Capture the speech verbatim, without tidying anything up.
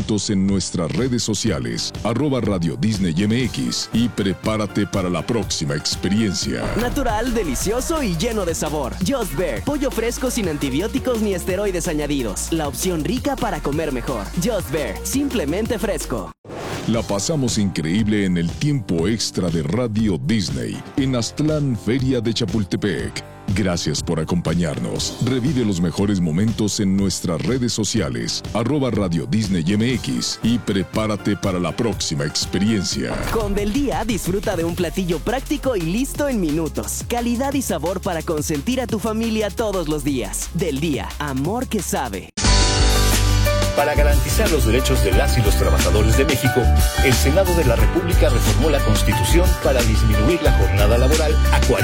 momentos en nuestras redes sociales, arroba Radio Disney M X, y prepárate para la próxima experiencia. Natural, delicioso y lleno de sabor. Just Bear, pollo fresco sin antibióticos ni esteroides añadidos. La opción rica para comer mejor. Just Bear, simplemente fresco. La pasamos increíble en el tiempo extra de Radio Disney, en Aztlán, Feria de Chapultepec. Gracias por acompañarnos. Revive los mejores momentos en nuestras redes sociales, arroba Radio Disney M X, y prepárate para la próxima experiencia. Con Del Día, disfruta de un platillo práctico y listo en minutos. Calidad y sabor para consentir a tu familia todos los días. Del Día, amor que sabe. Para garantizar los derechos de las y los trabajadores de México, el Senado de la República reformó la Constitución para disminuir la jornada laboral a cuarenta